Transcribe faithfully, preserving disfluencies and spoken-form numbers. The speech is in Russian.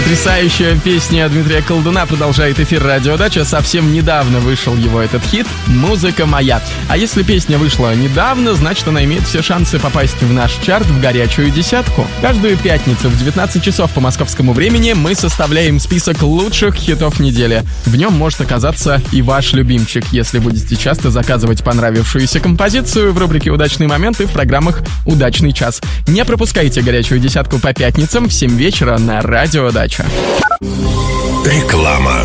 Потрясающая песня Дмитрия Колдуна продолжает эфир Радио Дача. Совсем недавно вышел его этот хит «Музыка моя». А если песня вышла недавно, значит, она имеет все шансы попасть в наш чарт в горячую десятку. Каждую пятницу в девятнадцать часов по московскому времени мы составляем список лучших хитов недели. В нем может оказаться и ваш любимчик, если будете часто заказывать понравившуюся композицию в рубрике «Удачный момент» и в программах «Удачный час». Не пропускайте горячую десятку по пятницам в семь вечера на Радио Дача. Реклама.